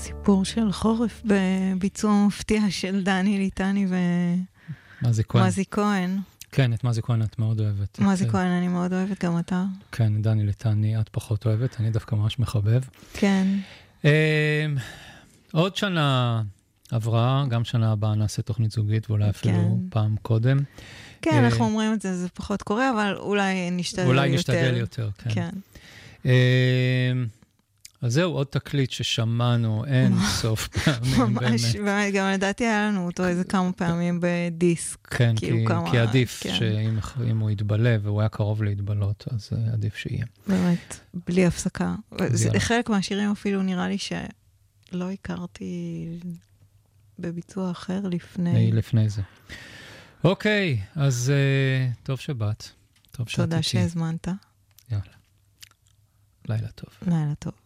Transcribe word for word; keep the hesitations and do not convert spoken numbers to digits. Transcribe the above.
סיפור של חורף בביצוע מפתיע של דני ליטני ומזי כהן. מזי כהן. כן, את מזי כהן את מאוד אוהבת. מזי את... כהן אני מאוד אוהבת, גם אתה. כן, דני ליטני את פחות אוהבת, אני דווקא ממש מחבב. כן. עוד שנה עברה, גם שנה הבאה נעשה תוכנית זוגית, ואולי אפילו פעם קודם. כן, אנחנו אומרים את זה, זה פחות קורה, אבל אולי נשתדל יותר. אולי נשתדל יותר, כן. אז זהו, עוד תקליט ששמענו אין סוף פעמים. ממש, באמת, גם לדעתי היה לנו אותו איזה כמה פעמים בדיסק. כן, כי עדיף שאם הוא יתבלה, והוא היה קרוב להתבלות, אז עדיף שיהיה. באמת, בלי הפסקה. חלק מהשירים אפילו נראה לי שלא הכרתי בביצוע אחר לפני. לפני זה. אוקיי, אז טוב שבאת. תודה שהזמנת. יאללה. לילה טוב. לילה טוב.